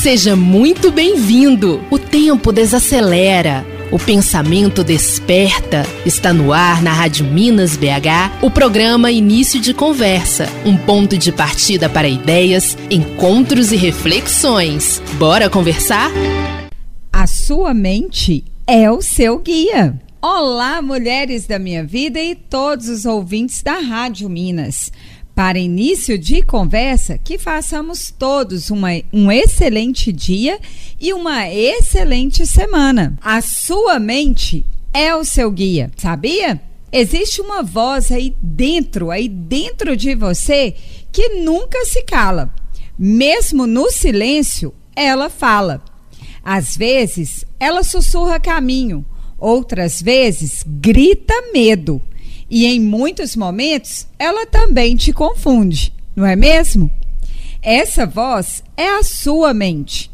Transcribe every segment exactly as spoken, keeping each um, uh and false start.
Seja muito bem-vindo. O tempo desacelera. O pensamento desperta. Está no ar na Rádio Minas B H, o programa Início de Conversa, um ponto de partida para ideias, encontros e reflexões. Bora conversar? A sua mente é o seu guia. Olá, mulheres da minha vida e todos os ouvintes da Rádio Minas. Para início de conversa, que façamos todos uma, um excelente dia e uma excelente semana. A sua mente é o seu guia, sabia? Existe uma voz aí dentro, aí dentro de você que nunca se cala. Mesmo no silêncio, ela fala. Às vezes, ela sussurra caminho, outras vezes, grita medo. E em muitos momentos, ela também te confunde, não é mesmo? Essa voz é a sua mente.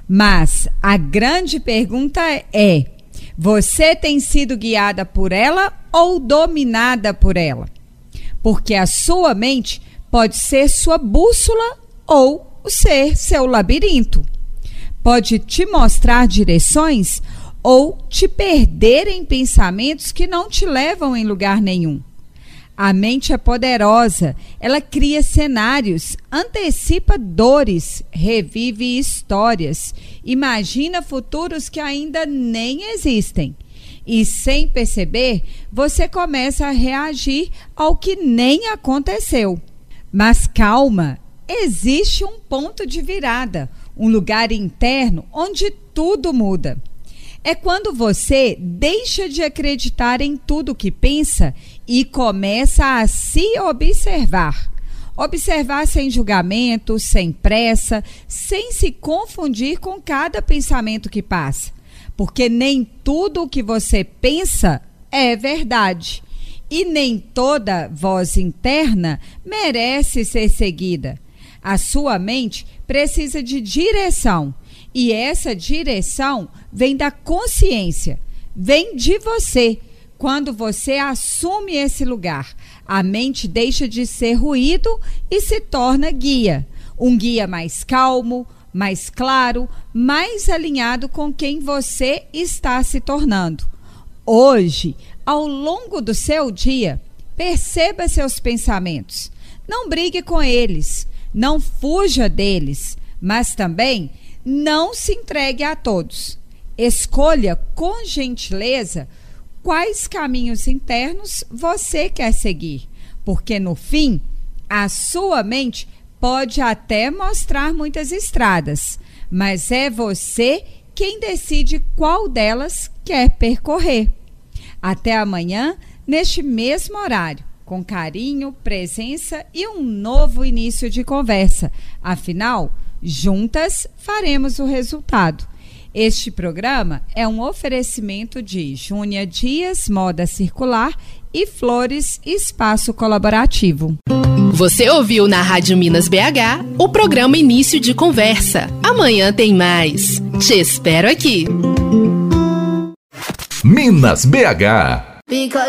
Mas a grande pergunta é: você tem sido guiada por ela ou dominada por ela? Porque a sua mente pode ser sua bússola ou ser seu labirinto. Pode te mostrar direções ou te perder em pensamentos que não te levam em lugar nenhum. A mente é poderosa, ela cria cenários, antecipa dores, revive histórias, imagina futuros que ainda nem existem. E sem perceber, você começa a reagir ao que nem aconteceu. Mas calma, existe um ponto de virada, um lugar interno onde tudo muda. É quando você deixa de acreditar em tudo que pensa e começa a se observar. Observar sem julgamento, sem pressa, sem se confundir com cada pensamento que passa. Porque nem tudo o que você pensa é verdade. E nem toda voz interna merece ser seguida. A sua mente precisa de direção. E essa direção vem da consciência, vem de você. Quando você assume esse lugar, a mente deixa de ser ruído e se torna guia. Um guia mais calmo, mais claro, mais alinhado com quem você está se tornando. Hoje, ao longo do seu dia, perceba seus pensamentos. Não brigue com eles, não fuja deles, mas também não se entregue a todos. Escolha com gentileza quais caminhos internos você quer seguir, porque no fim, a sua mente pode até mostrar muitas estradas, mas é você quem decide qual delas quer percorrer. Até amanhã, neste mesmo horário, com carinho, presença e um novo início de conversa. Afinal, juntas faremos o resultado. Este programa é um oferecimento de Júnia Dias, Moda Circular e Flores Espaço Colaborativo. Você ouviu na Rádio Minas B H o programa Início de Conversa. Amanhã tem mais. Te espero aqui. Minas B H.